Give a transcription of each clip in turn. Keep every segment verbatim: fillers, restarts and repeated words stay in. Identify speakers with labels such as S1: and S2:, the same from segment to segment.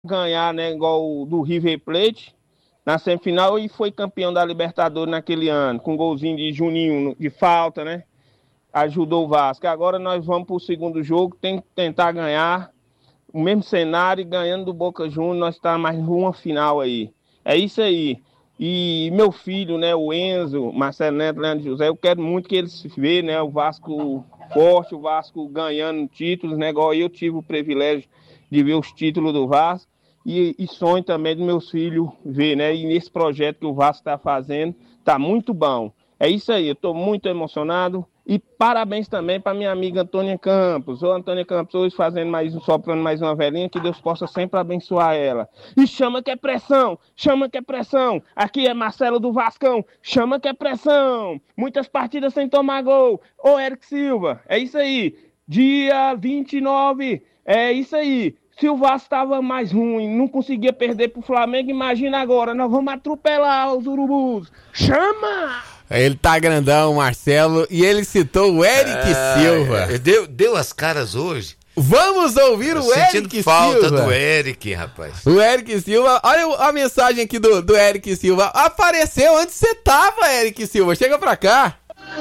S1: ganhar, né, igual o do River Plate na semifinal e foi campeão da Libertadores naquele ano, com um golzinho de Juninho de falta, né? Ajudou o Vasco. Agora nós vamos para o segundo jogo, tem que tentar ganhar o mesmo cenário, ganhando do Boca Juniors, nós estamos mais uma final aí. É isso aí. E meu filho, né, o Enzo, Marcelo Neto, Leandro José, eu quero muito que eles vejam, né, o Vasco forte, o Vasco ganhando títulos, né, igual eu tive o privilégio de ver os títulos do Vasco. E, e sonho também dos meus filhos ver, né? E nesse projeto que o Vasco está fazendo, tá muito bom. É isso aí, eu estou muito emocionado. E parabéns também para minha amiga Antônia Campos. Ô, Antônia Campos, hoje fazendo mais um, soprando mais uma velhinha, que Deus possa sempre abençoar ela. E chama que é pressão, chama que é pressão. Aqui é Marcelo do Vascão, chama que é pressão. Muitas partidas sem tomar gol. Ô, Eric Silva, é isso aí. Dia vinte e nove, é isso aí. Se o Vasco estava mais ruim, não conseguia perder pro Flamengo, imagina agora, nós vamos atropelar os urubus. Chama!
S2: Ele tá grandão, Marcelo, e ele citou o Eric ah, Silva.
S3: Deu, deu as caras hoje.
S2: Vamos ouvir o Eric Silva.
S3: Falta do Eric, rapaz.
S2: O Eric Silva, olha a mensagem aqui do, do Eric Silva. Apareceu onde você tava, Eric Silva. Chega pra cá.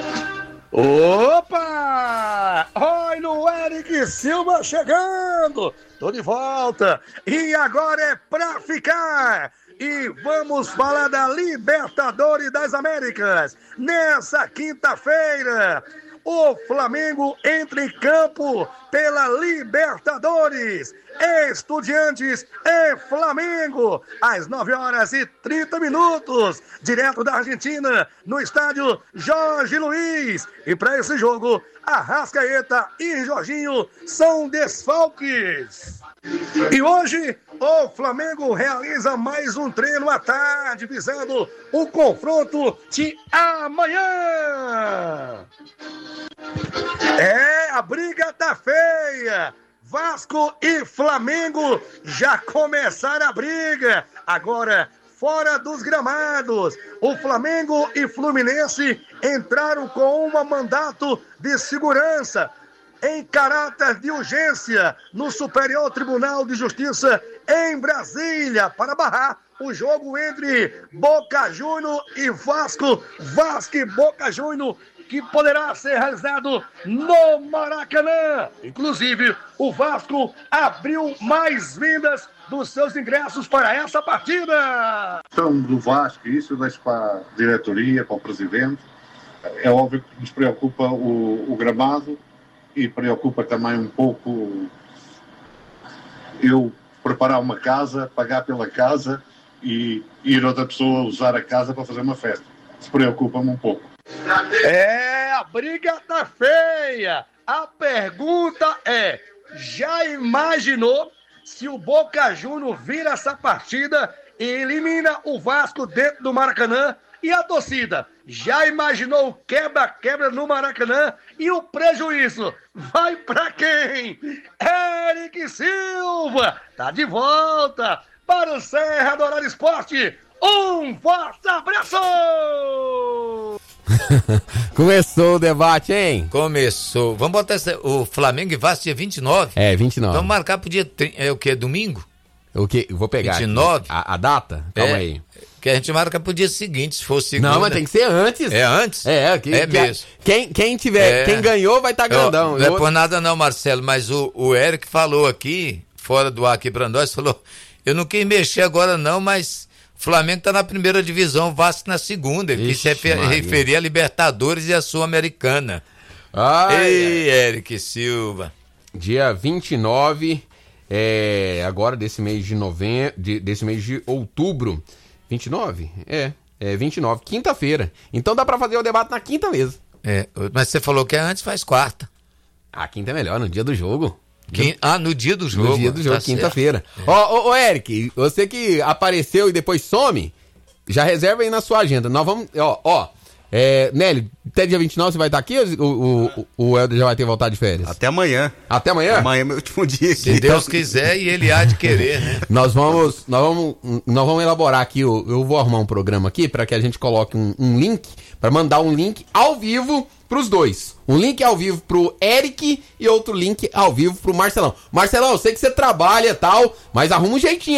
S4: Opa! Olha o Eric Silva chegando! Tô de volta! E agora é pra ficar! E vamos falar da Libertadores das Américas! Nessa quinta-feira, o Flamengo entra em campo pela Libertadores. Estudiantes e Flamengo, às nove horas e trinta minutos, direto da Argentina, no estádio Jorge Luiz. E para esse jogo, Arrascaeta e Jorginho são desfalques. E hoje, o Flamengo realiza mais um treino à tarde, visando o confronto de amanhã. É, a briga tá feia. Vasco e Flamengo já começaram a briga. Agora, fora dos gramados, o Flamengo e Fluminense entraram com um mandato de segurança em caráter de urgência no Superior Tribunal de Justiça em Brasília para barrar o jogo entre Boca Juniors e Vasco. Vasco e Boca Juniors, que poderá ser realizado no Maracanã. Inclusive, o Vasco abriu mais vendas dos seus ingressos para essa partida.
S5: Então, do Vasco, isso deixa para a diretoria, para o presidente. É óbvio que nos preocupa o, o gramado e preocupa também um pouco eu preparar uma casa, pagar pela casa e ir outra pessoa usar a casa para fazer uma festa. Isso preocupa-me um pouco.
S4: É, a briga tá feia. A pergunta é, já imaginou se o Boca Juniors vira essa partida e elimina o Vasco dentro do Maracanã? E a torcida, já imaginou o quebra-quebra no Maracanã e o prejuízo? Vai pra quem? Eric Silva tá de volta para o Serra do Horário Esporte. Um forte abraço!
S2: Começou o debate, hein?
S3: Começou. Vamos botar esse, o Flamengo e Vasco dia vinte e nove?
S2: É, vinte e nove.
S3: Vamos marcar pro dia... É o quê? Domingo?
S2: O quê? Eu vou pegar
S3: vinte e nove?
S2: A, a data? Calma
S3: é,
S2: aí.
S3: Que a gente marca pro dia seguinte, se for segunda.
S2: Não, mas tem que ser antes.
S3: É antes?
S2: É, que,
S3: é
S2: que,
S3: mesmo.
S2: Quem, quem tiver, é. quem ganhou vai estar tá grandão.
S3: Eu, não é por nada não, Marcelo, mas o, o Eric falou aqui, fora do ar aqui pra nós, falou, eu não quis mexer agora não, mas... Flamengo tá na primeira divisão, Vasco na segunda. Ele quis se referir a Libertadores e a Sul-Americana.
S2: Ai,
S3: Ei, ai. Eric Silva.
S2: Dia vinte e nove, é, agora desse mês de novembro, de, desse mês de outubro. vinte e nove? É, é vinte e nove, quinta-feira. Então dá pra fazer o debate na quinta mesmo.
S3: É, mas você falou que é antes, faz quarta.
S2: Ah, quinta é melhor, no dia do jogo.
S3: Quim... Ah, no dia do jogo.
S2: No dia do jogo, tá quinta-feira.
S3: É.
S2: Ó, ô, ô, Eric, você que apareceu e depois some, já reserva aí na sua agenda. Nós vamos, ó, ó, É, Nélio, até dia vinte e nove você vai estar aqui ou o, o, o Helder já vai ter voltado de férias?
S6: Até amanhã.
S2: Até amanhã?
S6: Amanhã é meu último dia aqui.
S3: Se Deus quiser e ele há de querer, né?
S2: Nós vamos, nós vamos, nós vamos elaborar aqui, eu, eu vou arrumar um programa aqui para que a gente coloque um, um link, para mandar um link ao vivo pros dois. Um link ao vivo pro Eric e outro link ao vivo pro Marcelão. Marcelão, eu sei que você trabalha e tal, mas arruma um jeitinho